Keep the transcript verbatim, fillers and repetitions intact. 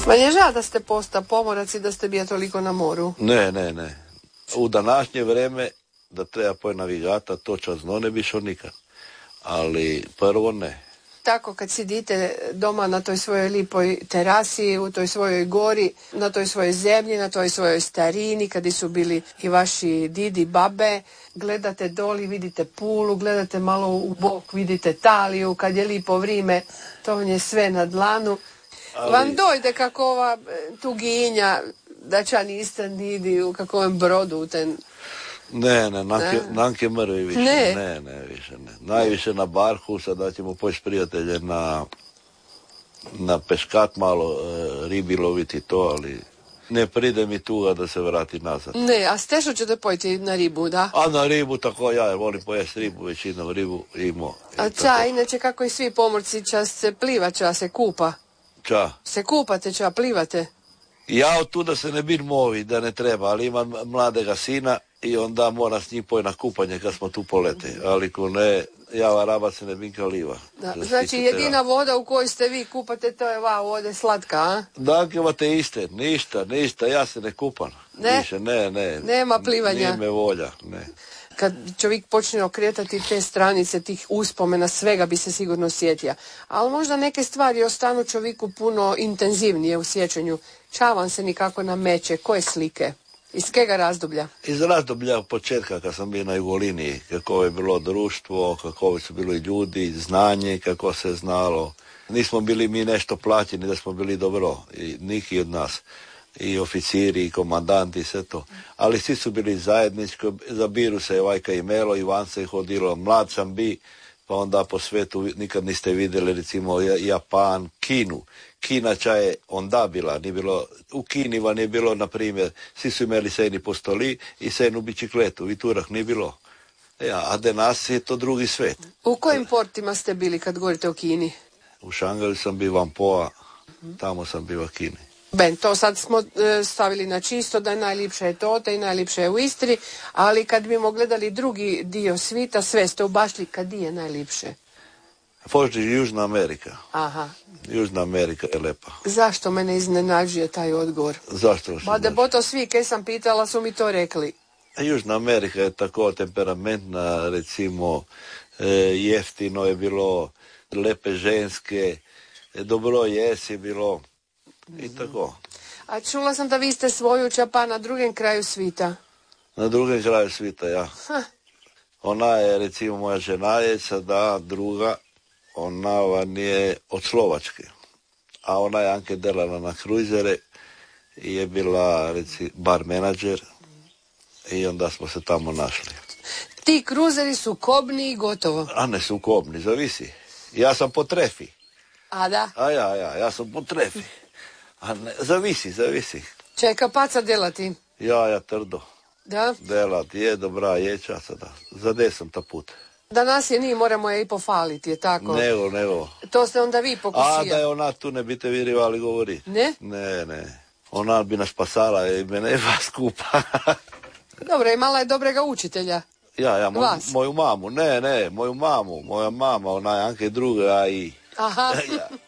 Ma nije žao da ste posta pomorac i da ste bio toliko na moru? Ne, ne, ne. U današnje vreme da treba poj navigata, to časno ne bi šao nikad. Ali prvo ne. Tako kad sidite doma na toj svojoj lipoj terasi, u toj svojoj gori, na toj svojoj zemlji, na toj svojoj starini, kad su bili i vaši didi, babe, gledate doli, vidite Pulu, gledate malo u bok, vidite Taliju, kad je lipo vrime, to vam je sve na dlanu. Ali... Vam dojde kako ova tuginja, da ča niste nidi u kakvom brodu u ten... Ne, ne, nanke, nanke mrvi više. Ne. ne, ne, više ne. Najviše na barku, sada ćemo poći prijatelje na, na peškat malo, e, ribi loviti to, ali ne pride mi tuga da se vrati nazad. Ne, a ste što ćete pojti na ribu, da? A na ribu tako ja, volim pojesti ribu, većinom ribu imao. A ča, inače kako i svi pomorci, čas se pliva, čas se kupa? Ča? Se kupate, ča plivate? Ja od tu da se ne bir movi, da ne treba, ali imam mladega sina i onda mora s njim poj na kupanje kad smo tu polete. Ali ko ne, ja raba se ne bin kaliva. Da, znači jedina voda u kojoj ste vi kupate, to je va vode slatka, a? Dakle, imate iste, ništa, ništa, ja se ne kupam. Ne? Više, ne, ne. Nema plivanja? Nije me volja, ne. Kad čovjek počne okretati te stranice, tih uspomena, svega bi se sigurno sjetio. Ali možda neke stvari ostanu čovjeku puno intenzivnije u sjećanju. Ča vam se nikako nameće, koje slike? Iz kega razdoblja? Iz razdoblja početka kad sam bio na Jugoliniji, kako je bilo društvo, kako su bili ljudi, znanje, kako se znalo. Nismo bili mi nešto plaćeni da smo bili dobro, i niki od nas. I oficiri, i komandanti, sve to. Ali svi su bili zajedničko, zabiru se Vajka i Melo, Ivan se hodilo, mlad sam bi, pa onda po svetu nikad niste vidjeli recimo Japan, Kinu. Kina ča je onda bila, nije bilo, u Kini vam nije bilo, na primjer, svi su imali sejni postoli i sejnu bicikletu, i turak nije bilo. Ja, a danas je to drugi svet. U kojim portima ste bili kad govorite o Kini? U Šangaju sam bio Vampoa, tamo sam bio u Kini. Ben, to sad smo e, stavili na čisto da je najljepše je to, da je najljepše je u Istri, ali kad bimo gledali drugi dio svita, sve ste ubašli, kad je najljepše? Pošto je Južna Amerika. Aha. Južna Amerika je lepa. Zašto mene iznenađuje taj odgovor? Zašto? Ba da bo to svi, kaj sam pitala, su mi to rekli. Južna Amerika je tako temperamentna, recimo, e, jeftino je bilo, lepe ženske, e, dobro jes je bilo i tako. A čula sam da vi ste svoju čapa na drugem kraju svita. Na drugem kraju svita, ja. Ha. Ona je, recimo, moja žena je sada druga, ona van je od Slovačke. A ona je anke delala na kruzere i je bila, reci, bar menadžer i onda smo se tamo našli. Ti kruzeri su kobni i gotovo. A ne su kobni, zavisi. Ja sam po trefi. A da? A ja, ja, ja sam po trefi. A ne, zavisi, zavisi. Čeka paca delati? Ja, ja trdo. Da? Delat je, dobra je časa, da. Zadesam ta put. Danas je ni, moramo je i pofaliti, je tako? Nego, nego. To ste onda vi pokusili. A da je ona tu, ne biste virivali govori. Ne? Ne, ne. Ona bi nas pasala i mene i vas skupa. Dobro, imala je dobrega učitelja. Ja, ja, moj, Vas? moju mamu. Ne, ne, moju mamu. Moja mama, ona je anke druga, a i... Aha. Ja.